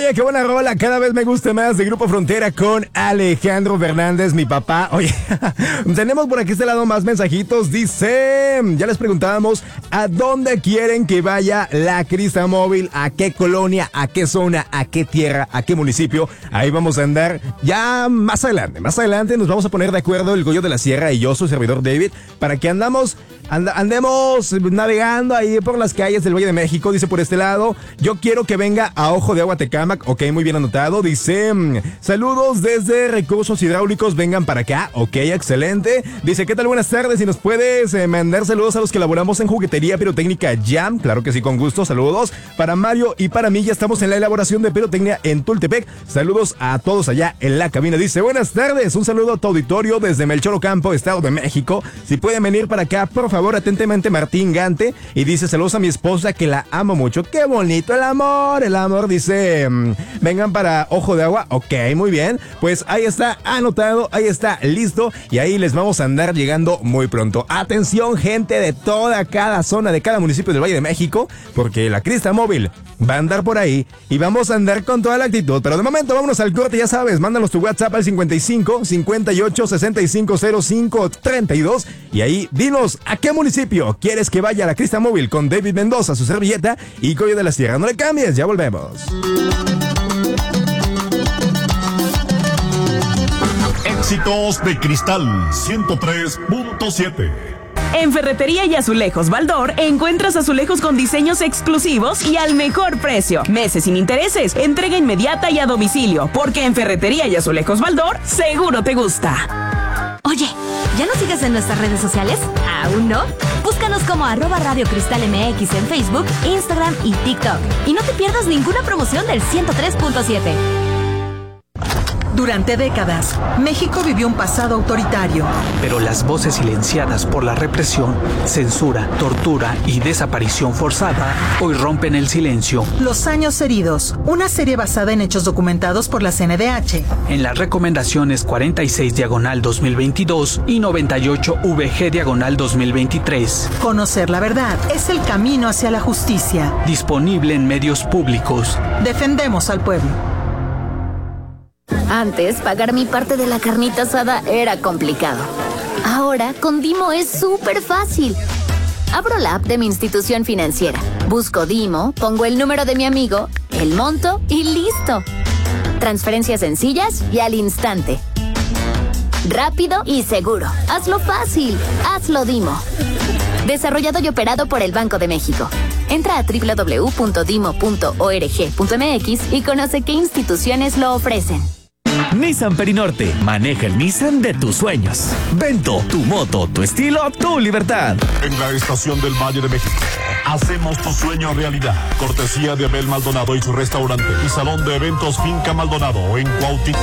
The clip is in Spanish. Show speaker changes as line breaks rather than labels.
Oye, qué buena rola, cada vez me gusta más, de Grupo Frontera con Alejandro Fernández, mi papá. Oye, tenemos por aquí este lado más mensajitos. Dice, ya les preguntábamos a dónde quieren que vaya la Crista Móvil, a qué colonia, a qué zona, a qué tierra, a qué municipio. Ahí vamos a andar ya más adelante nos vamos a poner de acuerdo el Goyo de la Sierra y yo, su servidor David, para que andemos navegando ahí por las calles del Valle de México. Dice por este lado, yo quiero que venga a Ojo de Agua Tecámac. Ok, muy bien anotado. Dice, saludos desde Recursos Hidráulicos, vengan para acá. Ok, excelente. Dice, ¿qué tal? Buenas tardes. Si nos puedes mandar saludos a los que laboramos en Juguetería Pirotecnia Jam. Claro que sí, con gusto. Saludos para Mario y para mí. Ya estamos en la elaboración de pirotecnia en Tultepec. Saludos a todos allá en la cabina. Dice, buenas tardes. Un saludo a tu auditorio desde Melchor Ocampo, Estado de México. Si pueden venir para acá, por favor, atentamente, Martín Gante. Y dice, saludos a mi esposa que la amo mucho. Qué bonito el amor. Dice, vengan para Ojo de Agua. Ok, muy bien. Pues ahí está anotado, ahí está listo. Y ahí les vamos a andar llegando muy pronto. Atención, gente de toda cada zona, de cada municipio del Valle de México, porque la Crista Móvil va a andar por ahí y vamos a andar con toda la actitud. Pero de momento vámonos al corte, ya sabes, mándanos tu WhatsApp al 55 58 65 05 32 y ahí dinos a qué municipio quieres que vaya la Crista Móvil con David Mendoza, su servilleta y Goyo de la Sierra. No le cambies, ya volvemos.
Éxitos de Cristal 103.7.
En Ferretería y Azulejos Baldor encuentras azulejos con diseños exclusivos y al mejor precio. Meses sin intereses, entrega inmediata y a domicilio, porque en Ferretería y Azulejos Baldor seguro te gusta.
Oye, ¿ya nos sigues en nuestras redes sociales? ¿Aún no? Búscanos como @Radio Cristal MX en Facebook, Instagram y TikTok. Y no te pierdas ninguna promoción del 103.7.
Durante décadas, México vivió un pasado autoritario.
Pero las voces silenciadas por la represión, censura, tortura y desaparición forzada hoy rompen el silencio.
Los años heridos, una serie basada en hechos documentados por la CNDH.
En las recomendaciones 46/2022 y 98/VG/2023.
Conocer la verdad es el camino hacia la justicia.
Disponible en medios públicos.
Defendemos al pueblo.
Antes, pagar mi parte de la carnita asada era complicado. Ahora, con Dimo es súper fácil. Abro la app de mi institución financiera, busco Dimo, pongo el número de mi amigo, el monto y listo. Transferencias sencillas y al instante. Rápido y seguro. Hazlo fácil. Hazlo Dimo. Desarrollado y operado por el Banco de México. Entra a www.dimo.org.mx y conoce qué instituciones lo ofrecen.
Nissan Perinorte. Maneja el Nissan de tus sueños. Vento, tu moto, tu estilo, tu libertad.
En la estación del Valle de México, hacemos tu sueño realidad. Cortesía de Abel Maldonado y su restaurante y salón de eventos Finca Maldonado en Cuautitlán.